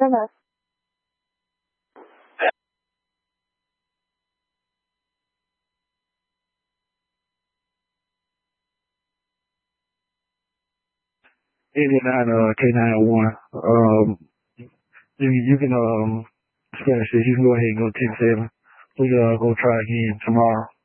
from us. Indian K901. You can finish this. You can go ahead and go 10-7. We go try again tomorrow.